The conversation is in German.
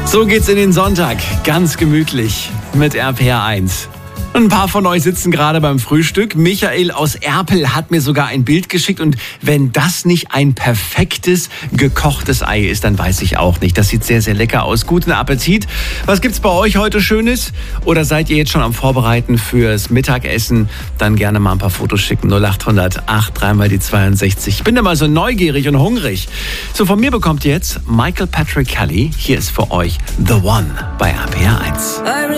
So geht's in den Sonntag, ganz gemütlich mit RPR1. Ein paar von euch sitzen gerade beim Frühstück. Michael aus Erpel hat mir sogar ein Bild geschickt. Und wenn das nicht ein perfektes, gekochtes Ei ist, dann weiß ich auch nicht. Das sieht sehr, sehr lecker aus. Guten Appetit. Was gibt's bei euch heute Schönes? Oder seid ihr jetzt schon am Vorbereiten fürs Mittagessen? Dann gerne mal ein paar Fotos schicken. 0800 83 mal die 62. Ich bin immer so neugierig und hungrig. So, von mir bekommt ihr jetzt Michael Patrick Kelly. Hier ist für euch The One bei RPR1.